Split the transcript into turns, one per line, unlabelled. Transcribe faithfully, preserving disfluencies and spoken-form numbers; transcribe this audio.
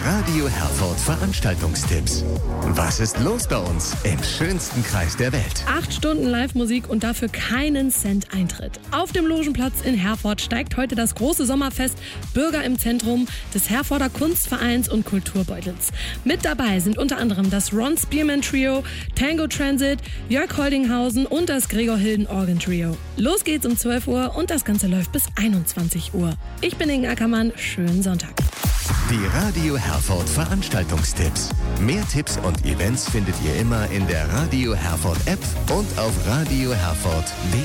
Die Radio Herford Veranstaltungstipps. Was ist los bei uns im schönsten Kreis der Welt?
Acht Stunden Live-Musik und dafür keinen Cent Eintritt. Auf dem Logenplatz in Herford steigt heute das große Sommerfest Bürger im Zentrum des Herforder Kunstvereins und Kulturbeutels. Mit dabei sind unter anderem das Ron Spearman Trio, Tango Transit, Jörg Holdinghausen und das Gregor Hilden Organ Trio. Los geht's um zwölf Uhr und das Ganze läuft bis einundzwanzig Uhr. Ich bin Inge Ackermann, schönen Sonntag.
Die Radio Herford Veranstaltungstipps. Mehr Tipps und Events findet ihr immer in der Radio Herford App und auf radio herford punkt de.